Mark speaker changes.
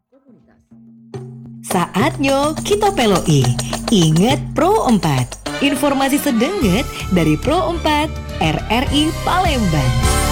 Speaker 1: komunitas.
Speaker 2: Saatnya kita peloi. Ingat Pro 4. Informasi sedenget dari Pro 4 RRI Palembang.